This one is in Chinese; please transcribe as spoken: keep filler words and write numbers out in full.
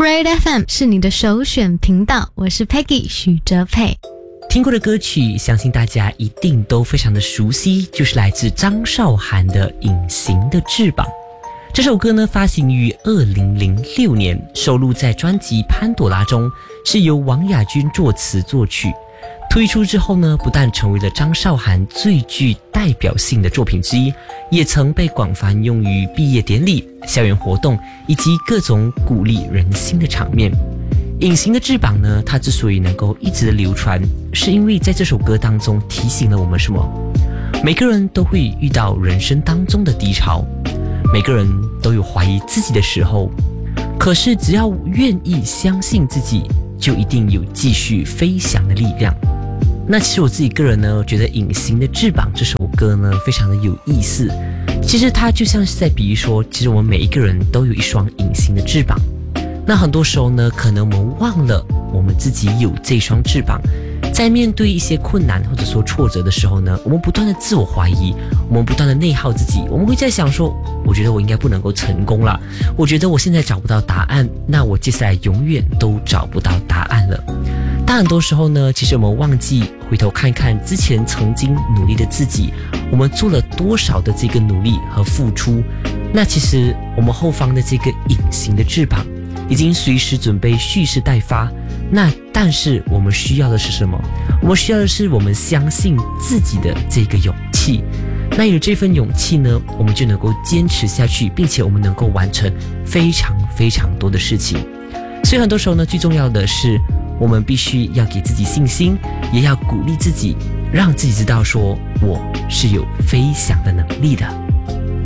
Bright F M 是你的首选频道，我是 Peggy 许哲佩。 听过的歌曲，相信大家一定都非常的熟悉，就是来自张韶涵的《隐形的翅膀》。这首歌呢，发行于二零零六年，收录在专辑《潘朵拉》中，是由王雅君作词作曲。推出之后呢，不但成为了张韶涵最具代表性的作品之一，也曾被广泛用于毕业典礼、校园活动以及各种鼓励人心的场面。隐形的翅膀呢，它之所以能够一直的流传，是因为在这首歌当中提醒了我们什么？每个人都会遇到人生当中的低潮，每个人都有怀疑自己的时候，可是只要愿意相信自己，就一定有继续飞翔的力量。那其实我自己个人呢，觉得《隐形的翅膀》这首歌呢，非常的有意思。其实它就像是在比喻说，其实我们每一个人都有一双隐形的翅膀。那很多时候呢，可能我们忘了我们自己有这双翅膀，在面对一些困难或者说挫折的时候呢，我们不断的自我怀疑，我们不断的内耗自己，我们会在想说，我觉得我应该不能够成功了，我觉得我现在找不到答案，那我接下来永远都找不到答案了。但很多时候呢，其实我们忘记回头看看之前曾经努力的自己，我们做了多少的这个努力和付出，那其实我们后方的这个隐形的翅膀已经随时准备蓄势待发。那但是我们需要的是什么？我们需要的是我们相信自己的这个勇气。那有这份勇气呢，我们就能够坚持下去，并且我们能够完成非常非常多的事情。所以很多时候呢，最重要的是我们必须要给自己信心，也要鼓励自己，让自己知道说我是有飞翔的能力的。